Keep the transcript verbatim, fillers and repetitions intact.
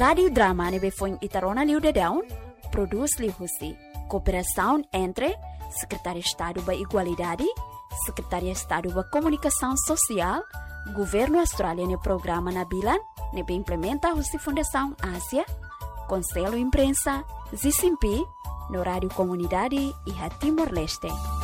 Radio Drama nebe foi Itarona Liu de Down, produz Liu Husi. Cooperação entre Secretaria de Estado da Igualdade, Secretaria de Estado da Comunicação Social, Governo Australiano Programa Nabilan, nebe implementa Husi Fundação Ásia, Conselho Imprensa, Zicimpi, no Rádio Comunidade e Timor-Leste.